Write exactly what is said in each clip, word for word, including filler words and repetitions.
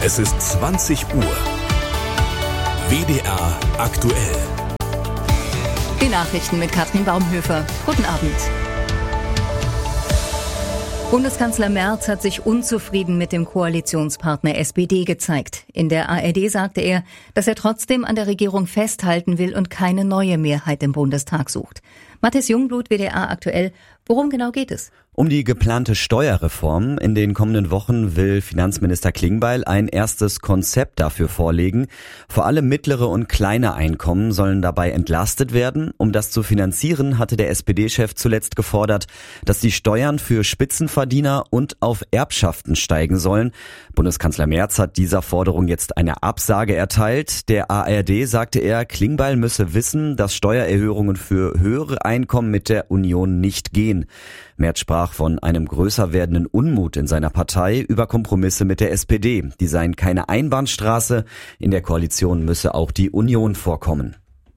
Es ist zwanzig Uhr. W D R aktuell. Die Nachrichten mit Katrin Baumhöfer. Guten Abend. Bundeskanzler Merz hat sich unzufrieden mit dem Koalitionspartner S P D gezeigt. In der A R D sagte er, dass er trotzdem an der Regierung festhalten will und keine neue Mehrheit im Bundestag sucht. Matthias Jungblut, W D R aktuell. Worum genau geht es? Um die geplante Steuerreform. In den kommenden Wochen will Finanzminister Klingbeil ein erstes Konzept dafür vorlegen. Vor allem mittlere und kleine Einkommen sollen dabei entlastet werden. Um das zu finanzieren, hatte der S P D-Chef zuletzt gefordert, dass die Steuern für Spitzenverdiener und auf Erbschaften steigen sollen. Bundeskanzler Merz hat dieser Forderung jetzt eine Absage erteilt. Der A R D sagte er, Klingbeil müsse wissen, dass Steuererhöhungen für höhere Einkommen mit der Union nicht gehen. Merz sprach von einem größer werdenden Unmut in seiner Partei über Kompromisse mit der S P D. Die seien keine Einbahnstraße. In der Koalition müsse auch die Union vorkommen.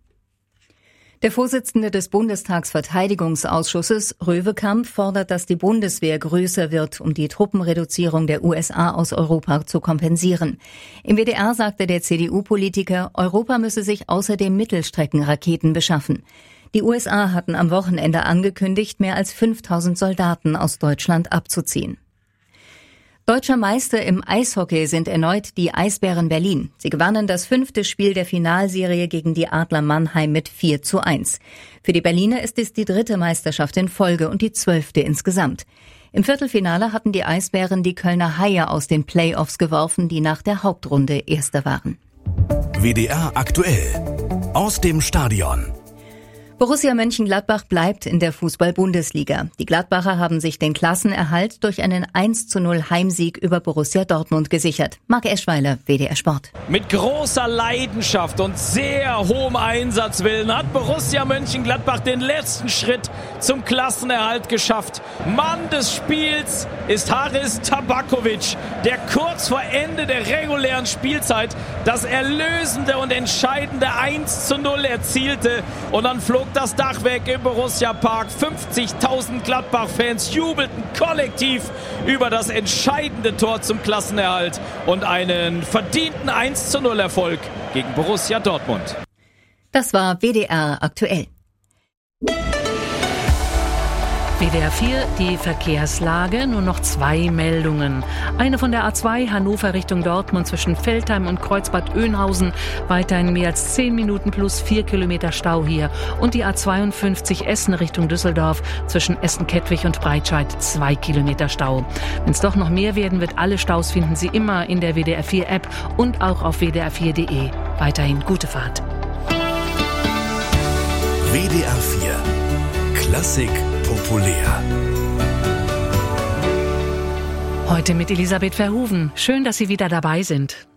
Der Vorsitzende des Bundestagsverteidigungsausschusses, Röwekamp, fordert, dass die Bundeswehr größer wird, um die Truppenreduzierung der U S A aus Europa zu kompensieren. Im W D R sagte der C D U-Politiker, Europa müsse sich außerdem Mittelstreckenraketen beschaffen. Die U S A hatten am Wochenende angekündigt, mehr als fünftausend Soldaten aus Deutschland abzuziehen. Deutscher Meister im Eishockey sind erneut die Eisbären Berlin. Sie gewannen das fünfte Spiel der Finalserie gegen die Adler Mannheim mit vier zu eins. Für die Berliner ist es die dritte Meisterschaft in Folge und die zwölfte insgesamt. Im Viertelfinale hatten die Eisbären die Kölner Haie aus den Playoffs geworfen, die nach der Hauptrunde Erster waren. W D R aktuell. Aus dem Stadion. Borussia Mönchengladbach bleibt in der Fußball-Bundesliga. Die Gladbacher haben sich den Klassenerhalt durch einen eins zu null Heimsieg über Borussia Dortmund gesichert. Marc Eschweiler, W D R Sport. Mit großer Leidenschaft und sehr hohem Einsatzwillen hat Borussia Mönchengladbach den letzten Schritt zum Klassenerhalt geschafft. Mann des Spiels ist Haris Tabakovic, der kurz vor Ende der regulären Spielzeit das erlösende und entscheidende eins zu null erzielte. Und dann flog das Dach weg im Borussia Park. fünfzigtausend Gladbach-Fans jubelten kollektiv über das entscheidende Tor zum Klassenerhalt und einen verdienten eins zu null Erfolg gegen Borussia Dortmund. Das war W D R aktuell. W D R vier, die Verkehrslage, nur noch zwei Meldungen. Eine von der A zwei Hannover Richtung Dortmund zwischen Veltheim und Kreuzbad Oeynhausen. Weiterhin mehr als zehn Minuten plus vier Kilometer Stau hier. Und die A zweiundfünfzig Essen Richtung Düsseldorf zwischen Essen-Kettwig und Breitscheid zwei Kilometer Stau. Wenn es doch noch mehr werden wird, alle Staus finden Sie immer in der W D R vier App und auch auf w d r vier punkt d e. Weiterhin gute Fahrt. W D R vier. Klassik populär. Heute mit Elisabeth Verhoeven. Schön, dass Sie wieder dabei sind.